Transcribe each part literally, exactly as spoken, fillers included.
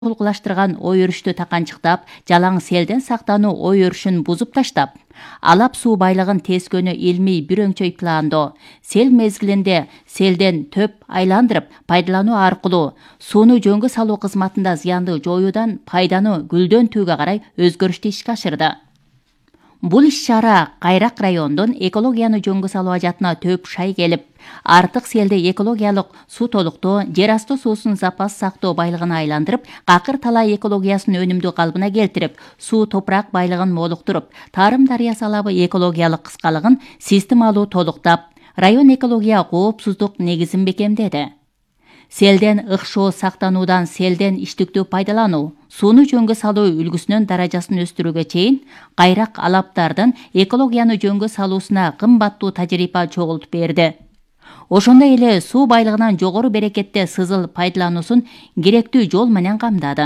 толкулаштырган ой өрүштү таканчыктап, жалаң селден сактануу ой өрүшүн бузуп таштап, алап суу байлыгын тескөнү илмий бир өңчөй пландоо, сел мезгилинде селден төп айландырып пайдалануу аркылуу сууну жөнгө салуу кызматында зыянды жоюудан пайданы гүлдөн түгө карай өзгөрүштү ишке ашырды. Бул иш-чара Кайрак районунун экологияны жөнгө салуу ажатына төп шай келип, артык селди экологиялык суу толуктоо, жер асты суусун запас сактоо байлыгына айландырып, какыр талай экологиясын өнүмдүү калыбына келтирип, суу топурак байлыгын молуктуруп, Тарым дарыясы алабы экологиялык кыскалыгын системалуу толуктап, район экология коопсуздук негизин бекемдеди. Селден ыкшоо сактануудан селден иштиктүү пайдалануу, сууну жөнгө салуу үлгүсүнүн даражасын өстүрүүгө чейин Кайрак алаптардын экологияны жөнгө салуусуна кымбаттуу тажрыйба чогултуп берди. Ошондой эле суу байлыгынан жогору берекетте сызыл пайдалануусун керектүү жол менен камдады.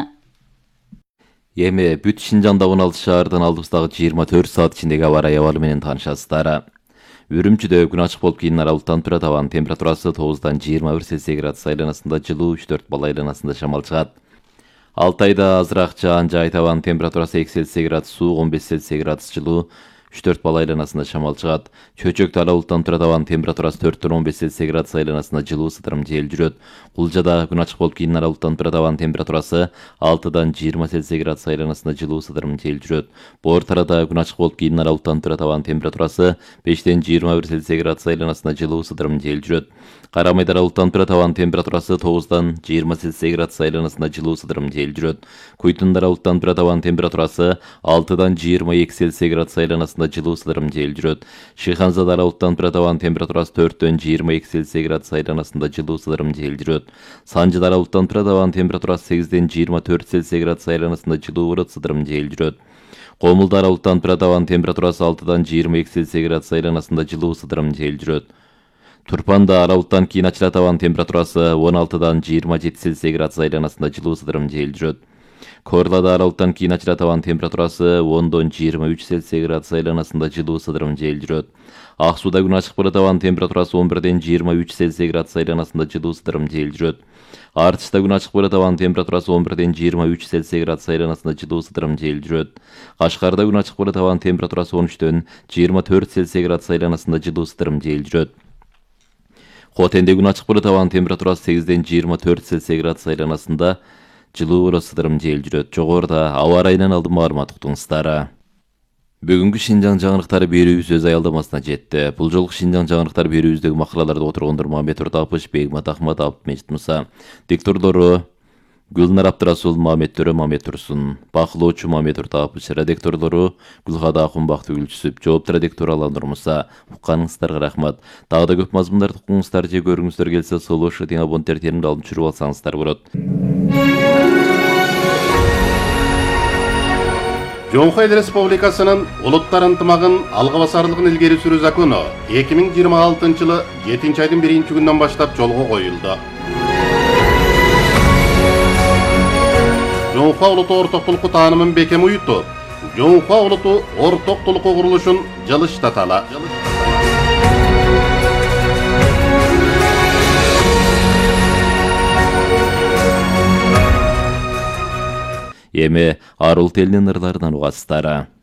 Эми бүт Шинжаңда он алты шаардын алдыбыздагы жыйырма төрт саат ичиндеги аба ырайы абалы менен таанышасыздар. Үрүмчүдө күн ачык болуп кийин аралыктан турат, абанын температурасы тогуздан жыйырма бир Цельсий градус айланасында жылуу, үч төрт балл айланасында шамал чыгат. Алтайда азыраак жаан жайыт, абанын температурасы эки Цельсий градус суук, он беш Цельсий градус жылуу, үч төрт балл айланасында шамал чыгат. Чөчөктө ала булуттан турат, абанын температурасы төрттөн он беш Цельсий градус айланасында жылуу, сыдырым жел жүрөт. Кулжада күн ачык болуп кийин ара булуттан турат, абанын температурасы алтыдан жыйырма Цельсий градус айланасында жылуу, сыдырым жел жүрөт. Боор тарада күн ачык болуп кийин ара булуттан турат, абанын температурасы бештен жыйырма бир Цельсий градус айланасында жылуу, сыдырым жел жүрөт. Карамайда ара булуттан турат, абанын температурасы тогуздан жыйырма Цельсий градус айланасында жылуу, сыдырым жел жүрөт. Куйтунда ара булуттан турат, абанын температурасы алтыдан жыйырма эки Цельсий градус айланасында жылуу, сыдырым жел жүрөт. Шыйханзада ара булуттан турат, абанын температурасы төрттөн жыйырма эки Цельсий градус айланасында жылуу, сыдырым жел жүрөт. Санжыда ара булуттан турат, абанын температурасы сегизден жыйырма төрт Цельсий градус айланасында жылуу болот, сыдырым жел жүрөт. Комулда ара булуттан турат, абанын температурасы алтыдан жыйырма эки Цельсий градус айланасында жылуу, сыдырым жел жүрөт. Турпанда ара булуттан кийин ачылат, абанын температурасы он алтыдан жыйырма жети Цельсий градус айланасында жылуу, сыдырым жел жүрөт. Корлада ара булуттан кийин ачылат, абанын температурасы ондон жыйырма үч Цельсий градус айланасында жылуу, сыдырым жел жүрөт. Ак сууда күн ачык болот, абанын температурасы он бирден жыйырма үч Цельсий градус айланасында жылуу, сыдырым жел жүрөт. Артышта күн ачык болот, абанын температурасы он бирден жыйырма үч Цельсий градус айланасында жылуу, сыдырым жел жүрөт. Кашкарда күн ачык болот, абанын температурасы он үчтөн жыйырма төрт Цельсий градус айланасында жылуу, сыдырым жел жүрөт. Хотенде күн ачык болот, абанын температурасы сегизден жыйырма төрт Цельсий градус айланасында жылуу болот, сыдырым жел жүрөт. Жогоруда аба ырайынан алдын маалымат уктуңуздар. Бүгүнкү Шинжаң жаңырыктары берүүбүз өз аялдамасына жетти. Бул жолку Шинжаң жаңырыктары берүүбүздөгү макалаларды отургондор Мамет Уртапыч, Бегмат Ахматов, Мечит Муса. Диктордору Гүлнар Абдрасул, Мамет Төрө, Мамет Турсун. Бакылоочу Мамет Уртапыч. Редакторлору Гүлхада Акунбак Түгүлчүсүп. Жоопту редактор Аланур Муса. Укканыңыздарга рахмат. Дагы да көп мазмундарды укуңуздар же көрүңүздөр келсе, сол ошо тең абоненттер терминалын алып жүрүп алсаңыздар болот. Жоңхой Республикасынын улуттар ынтымагын алга басарлыгын илгери сүрүү закону эки миң жыйырма алтынчы жылы жетинчи айдын биринчи күнүнөн баштап жолго коюлду. Жоңхо улуту орток тулку таанымын бекем уютуп, Жоңхо улуту орток тулку курулушун жылыштаталы. Эми арул телинин ырларынан угасыздар.